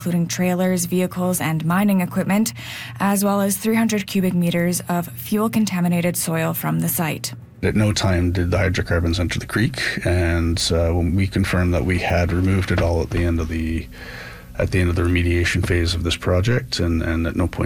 including trailers, vehicles, and mining equipment, as well as 300 cubic meters of fuel-contaminated soil from the site. At no time did the hydrocarbons enter the creek, and when we confirmed that we had removed it all at the end of the remediation phase of this project, and at no point